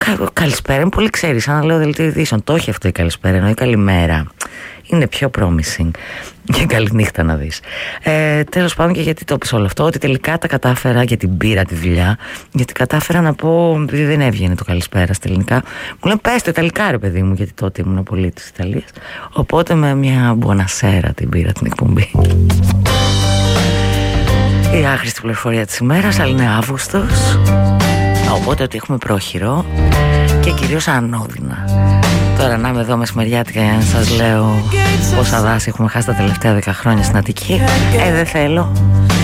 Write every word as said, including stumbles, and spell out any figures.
Καλησπέρα είναι πολύ, ξέρεις, σαν να λέω δελτίο ειδήσεων. Το έχει αυτό η καλησπέρα, ενώ η καλημέρα είναι πιο promising. Και καληνύχτα να δεις. ε, Τέλος πάντων, και γιατί το είπες όλο αυτό, ότι τελικά τα κατάφερα για την πήρα τη δουλειά. Γιατί κατάφερα να πω, επειδή δεν έβγαινε το καλησπέρα στα ελληνικά, μου λένε πες το Ιταλικά ρε παιδί μου, γιατί τότε ήμουν πολύ της Ιταλίας. Οπότε με μια μπονασέρα την πήρα την εκπομπή. Η άχρηστη πληροφορία της ημέρας, αλλά είναι Αύγουστος, οπότε ότι έχουμε πρόχειρο και κυρίως ανώδυνα. Τώρα να είμαι εδώ μεσημεριάτικα για να σας λέω πόσα δάση έχουμε χάσει τα τελευταία δέκα χρόνια στην Αττική. Ε, δεν θέλω.